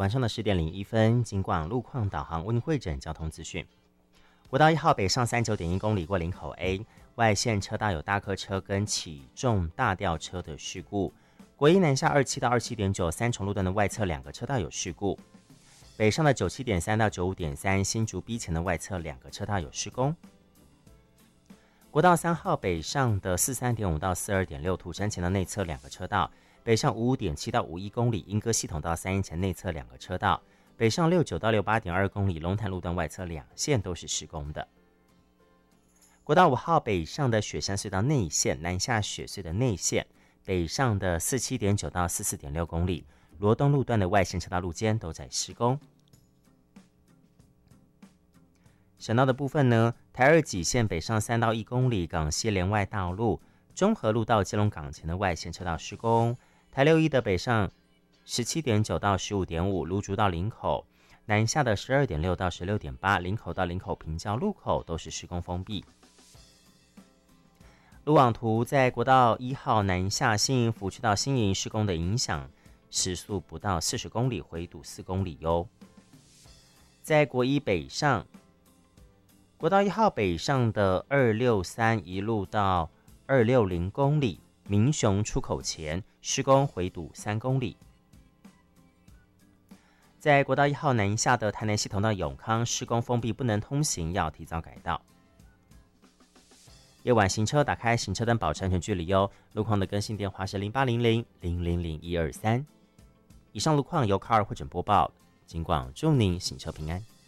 晚上的10点01分，金广路况导航为您汇整交通资讯。国道1号北上39.1公里过林口 A 外线车道有大客车跟起重大吊车的事故。国一南下27到27.9三重路段的外侧2个车道有事故。北上的97.3到95.3新竹 B 前的外侧2个车道有施工。国道3号北上的43.5到42.6土山前的内侧2个车道，北上55.7到51公里莺歌系统到三义前内侧2个车道，北上69到68.2公里龙潭路段外侧2线都是施工的。国道5号北上的雪山隧道内线南下雪隧的内线，北上的47.9到44.6公里罗东路段的外线车道路肩都在施工。省道的部分呢，台二己线北上3到1公里港西连外道路中和路到基隆港前的外线车道施工。台6一的北上17.9到15.5芦竹到林口，南下的12.6到16.8林口到林口平交路口都是施工封闭。路网图在国道1号南下新营福区到新营施工的影响，时速不到40公里，回堵4公里哟。在国一北上，国道1号北上的263一路到260公里，民雄出口前施工回堵3公里。在国道1号南下的台南系统到永康施工封闭，不能通行，要提早改道。夜晚行车打开行车灯，保持安全距离哟。路况的更新电话是0800000123。以上路况由卡尔汇整播报，尽管祝您行车平安。